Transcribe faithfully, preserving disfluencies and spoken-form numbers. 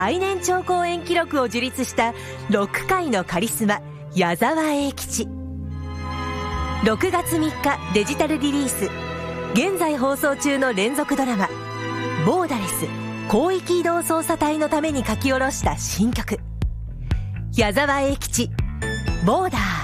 最年長公演記録を樹立したロック界のカリスマ矢沢永吉。ろくがつみっかデジタルリリース。現在放送中の連続ドラマボーダレス広域移動捜査隊のために書き下ろした新曲、矢沢永吉ボーダー。